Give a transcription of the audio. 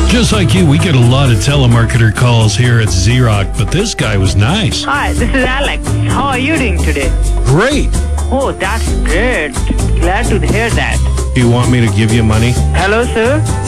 Just like you, we get a lot of telemarketer calls here at Z-Rock, but this guy was nice. Hi, this is Alex. How are you doing today? Great. Oh, that's great. Glad to hear that. Do you want me to give you money? Hello, sir.